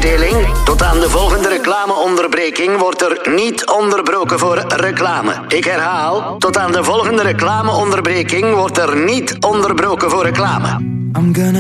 mededeling. Tot aan de volgende reclameonderbreking wordt er niet onderbroken voor reclame. Ik herhaal, tot aan de volgende reclameonderbreking wordt er niet onderbroken voor reclame. I'm gonna